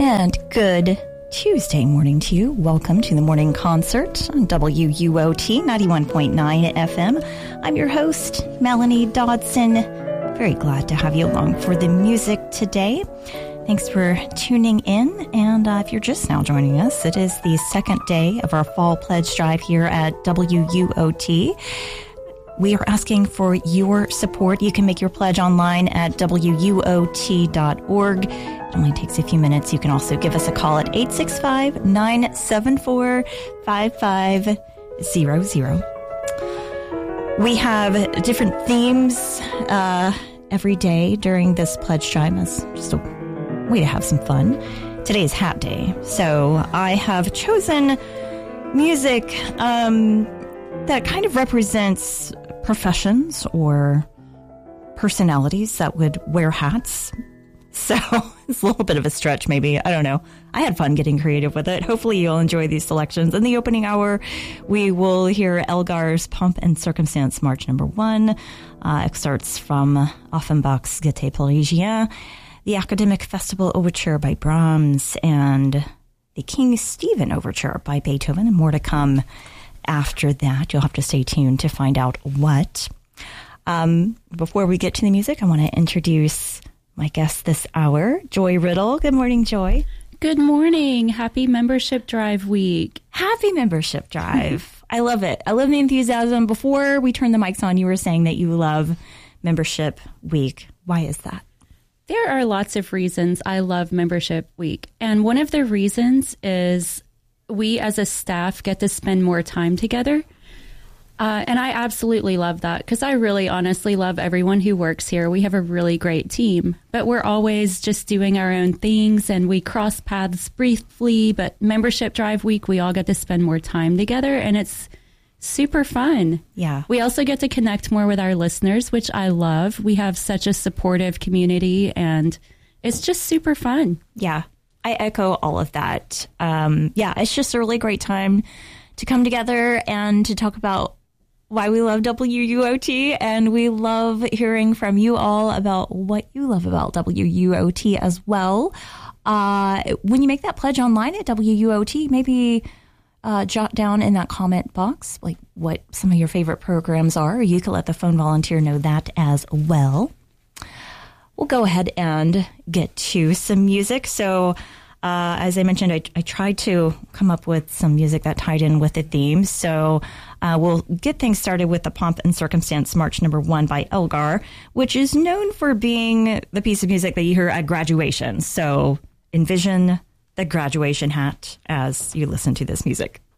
And good Tuesday morning to you. Welcome to the morning concert on WUOT 91.9 FM. I'm your host, Melanie Dodson. Very glad to have you along for the music today. Thanks for tuning in. And if you're just now joining us, it is the second day of our fall pledge drive here at WUOT. We are asking for your support. You can make your pledge online at WUOT.org. It only takes a few minutes. You can also give us a call at 865-974-5500. We have different themes every day during this pledge drive as just a way to have some fun. Today is Hat Day, so I have chosen music that kind of represents professions or personalities that would wear hats. So it's a little bit of a stretch, maybe. I don't know. I had fun getting creative with it. Hopefully you'll enjoy these selections. In the opening hour, we will hear Elgar's Pomp and Circumstance March No. 1, excerpts from Offenbach's Gaieté Parisienne, the Academic Festival Overture by Brahms, and the King Stephen Overture by Beethoven, and more to come after that. You'll have to stay tuned to find out what. Before we get to the music, I want to introduce my guest this hour, Joy Riddle. Good morning, Joy. Good morning. Happy Membership Drive Week. Happy Membership Drive. I love it. I love the enthusiasm. Before we turn the mics on, you were saying that you love Membership Week. Why is that? There are lots of reasons I love Membership Week. And one of the reasons is we as a staff get to spend more time together. And I absolutely love that because I really honestly love everyone who works here. We have a really great team, but we're always just doing our own things and we cross paths briefly. But Membership Drive Week, we all get to spend more time together and it's super fun. Yeah. We also get to connect more with our listeners, which I love. We have such a supportive community and it's just super fun. Yeah. I echo all of that. It's just a really great time to come together and to talk about why we love WUOT, and we love hearing from you all about what you love about WUOT as well. When you make that pledge online at WUOT, maybe jot down in that comment box like what some of your favorite programs are. Or you can let the phone volunteer know that as well. We'll go ahead and get to some music. So, as I mentioned, I tried to come up with some music that tied in with the theme. So, we'll get things started with the Pomp and Circumstance March No. 1 by Elgar, which is known for being the piece of music that you hear at graduation. So, envision the graduation hat as you listen to this music.